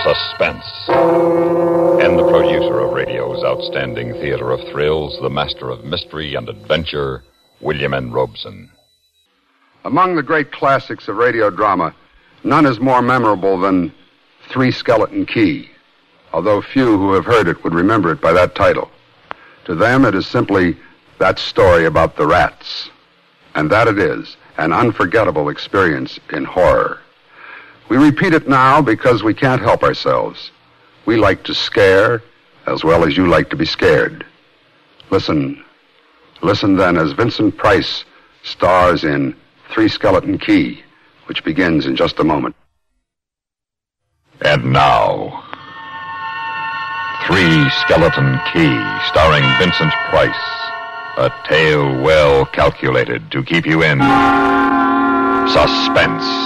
Suspense. And the producer of radio's outstanding theater of thrills, the master of mystery and adventure, William N. Robson. Among the great classics of radio drama, none is more memorable than Three Skeleton Key, although few who have heard it would remember it by that title. To them, it is simply that story about the rats. And that it is, an unforgettable experience in horror. We repeat it now because we can't help ourselves. We like to scare as well as you like to be scared. Listen then as Vincent Price stars in Three Skeleton Key, which begins in just a moment. And now, Three Skeleton Key, starring Vincent Price. A tale well calculated to keep you in suspense.